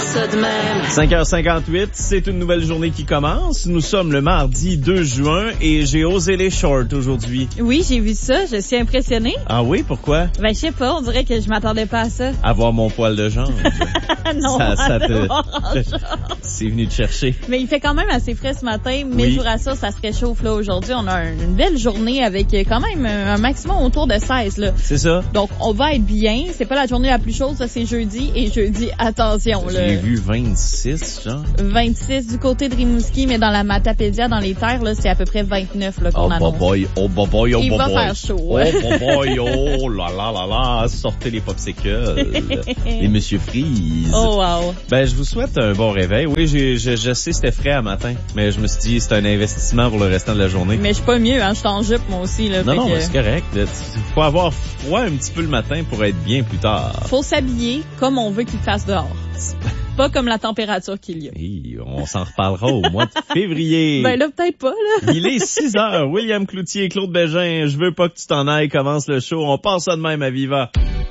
ça de même. 5h58, c'est une nouvelle journée qui commence. Nous sommes le mardi 2 juin et j'ai osé les shorts aujourd'hui. Oui, j'ai vu ça. Je suis impressionnée. Ah oui, pourquoi? Ben, je sais pas. On dirait que je m'attendais pas à ça. Avoir mon poil de jambe. Non, C'est venu te chercher. Mais il fait quand même assez frais ce matin. Mais Oui. je vous rassure, ça se réchauffe là aujourd'hui. On a une belle journée avec quand même un maximum autour de 16 là. C'est ça? Donc, on va être bien. C'est pas la journée la plus chaude, ça c'est jeudi. Et jeudi, attention là. J'ai vu 26, genre. 26 du côté de Rimouski, mais dans la Matapédia, dans les terres, là, c'est à peu près 29 là, qu'on annonce. Oh boy. Il va faire chaud. Oh boy, oh là là, sortez les popsicles. Les Monsieur Freeze. Oh wow. Ben, je vous souhaite un bon réveil. Oui, je sais c'était frais à matin, mais je me suis dit c'est un investissement pour le restant de la journée. Mais je suis pas mieux, hein, je suis en jupe moi aussi là. Non, que... c'est correct. Il faut avoir froid un petit peu le matin pour être bien plus tard. Faut s'habiller comme on veut qu'il fasse dehors. Pas comme la température qu'il y a. Et on s'en reparlera au mois de février. Ben là, peut-être pas, là. Il est 6h. William Cloutier, Claude Bégin, je veux pas que tu t'en ailles, commence le show. On passe ça de même à Viva.